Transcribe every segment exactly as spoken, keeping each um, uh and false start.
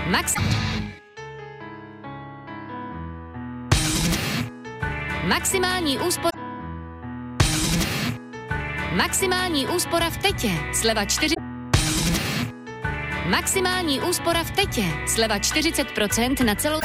Max... Maximální úspora... Maximální úspora v Tetě. Sleva čtyři... Maximální úspora v Tetě. Sleva čtyřicet procent na celou...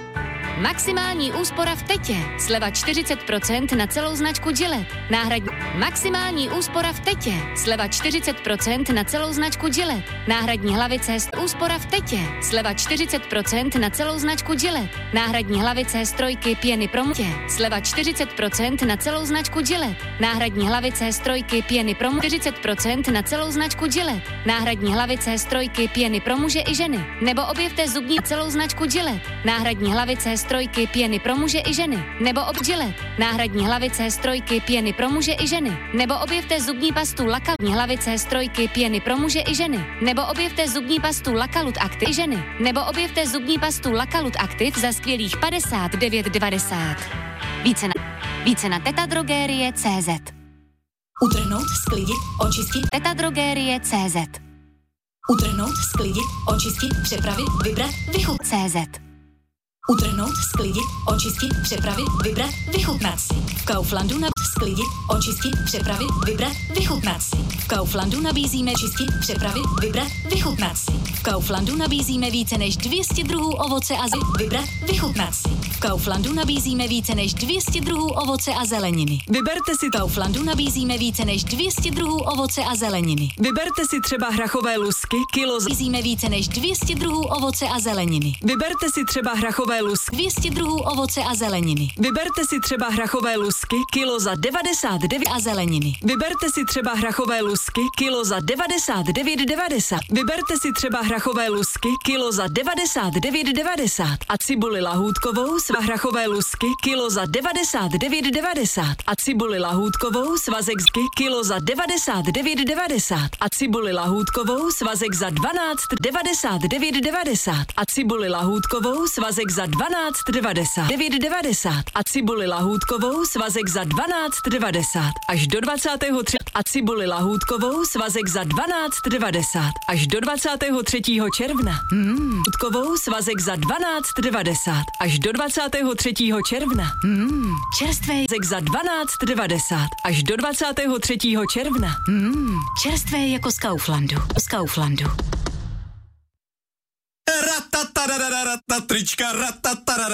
Maximální úspora v Tetě. Sleva čtyřicet procent na celou značku Gillette. Náhradní. Maximální úspora v Tetě. Sleva čtyřicet procent na celou značku Gillette. Náhradní hlavice. Úspora v Tetě. Sleva čtyřicet procent na celou značku Gillette. Náhradní hlavice strojky pěny pro muže. Sleva čtyřicet procent na celou značku Gillette. Náhradní hlavice strojky pěny pro muže. čtyřicet procent na celou značku Gillette. Náhradní hlavice strojky pěny pro muže i ženy. Nebo objevte zubní celou značku Gillette. Náhradní hlavice strojky pěny pro muže i ženy. Nebo ob Gillette. Náhradní hlavice strojky pěny pro muže i ženy. Nebo objevte zubní pastu Lakalutní hlavice strojky pěny pro muže i ženy. Nebo objevte zubní pastu Lakalut Active i ženy. Nebo objevte zubní pastu Lakalut Active za skvělých padesát devět devadesát. Více na, více na tetadrogerie tečka cé zet. Utrhnout, sklidit, očistit. tetadrogerie tečka cé zet. Utrhnout, sklidit, očistit, přepravit, vybrat, vychutnat. cé zet. Utrhnout, sklidit, očistit, přepravit, vybrat, vychutnat si. V Kauflandu na sklidit, očistit, přepravit, vybrat, vychutnat si. V Kauflandu nabízíme čistit, přepravit, vybrat, vychutnat si. V Kauflandu nabízíme více než dvě stě druhů ovoce a zeleniny. Vybrat, vychutnat si. V Kauflandu nabízíme více než dvě stě druhů ovoce a zeleniny. Vyberte si. V Kauflandu nabízíme více než dvě stě druhů ovoce a zeleniny. Vyberte si třeba hrachové lusky, kilo. Nabízíme více než dvě stě druhů ovoce a zeleniny. Vyberte si třeba hrachové lusky, dvě stě druhů ovoce a zeleniny. Vyberte si třeba hrachové lusky, kilo za devadesát devět a zeleniny. Vyberte si třeba hrachové lusky, kilo za devadesát devět devadesát. Vyberte si třeba hrachové lusky, kilo za devadesát devět devadesát. A cibuli lahůdkovou sva hrachové lusky, kilo za devadesát devět devadesát. A cibuli lahůdkovou svazek kilo za devadesát devět devadesát. A cibuli lahůdkovou svazek za dvanáct devadesát devět devadesát. A cibuli lahůdkovou svazek za dvanáct devadesát devět devadesát. A cibuli lahůdkovou svazek za dvanáct devadesát. Až do dvacátého třetího A cibuli lahůdkovou svazek za dvanáct devadesát. Až do dvacátého třetího června. Mm. Lahůdkovou svazek za dvanáct devadesát. Až do dvacátého třetího června. Mm. Čerstvé svazek za dvanáct devadesát. Až do dvacátého třetího června. Mm. Čerstvé jako z Kauflandu. Z Kauflandu. Ratatarararata, trička, ratatarara.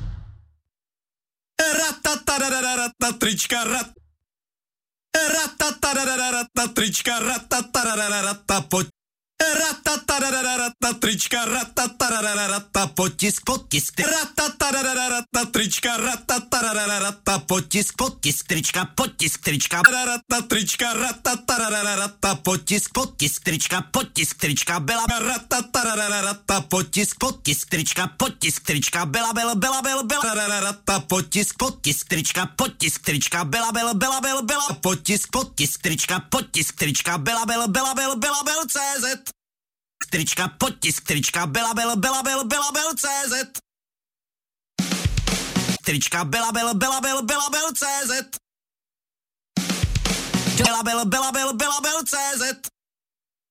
Ratatarararata, trička, rat. Ratatarararata, trička, ratatarararata, pojď. Ratatarararata, trička, ratatarararata, potisk, potisk. Ratatarararata, trička, ratatarararata, potisk, potisk, trička, potisk, trička. Rata, trička, ratatarararata, potisk, potisk, trička, potisk, trička, byla ratatarararata, potisk, potisk, trička, potisk, trička, byla byla byla byla byla rata, potisk, potisk, trička, potisk, trička, byla byla byla byla byla potisk, potisk, trička, potisk, trička, byla byla byla byla byla byla cé zet. Trička, potisk, trička, byla byla byla byla byla byla cé zet. Trička, byla byla byla byla byla byla cé zet. Byla byla byla byla byla byla cé zet.